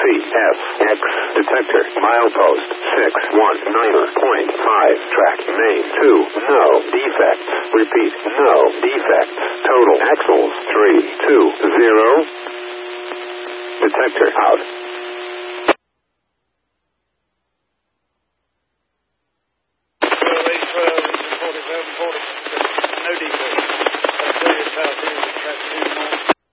CSX detector, milepost 619.5, track main 2, no defects. Repeat, no defects. Total axles 320. Detector out. Race 4740.